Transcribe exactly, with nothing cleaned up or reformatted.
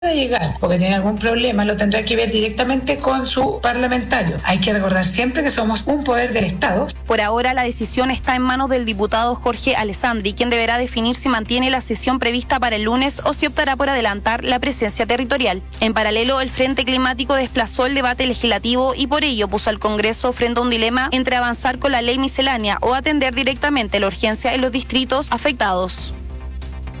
de llegar porque tiene algún problema, lo tendrá que ver directamente con su parlamentario. Hay que recordar siempre que somos un poder del Estado. Por ahora la decisión está en manos del diputado Jorge Alessandri, quien deberá definir si mantiene la sesión prevista para el lunes o si optará por adelantar la presencia territorial. En paralelo, el Frente Climático desplazó el debate legislativo y por ello puso al Congreso frente a un dilema entre avanzar con la ley miscelánea o atender directamente la urgencia en los distritos afectados.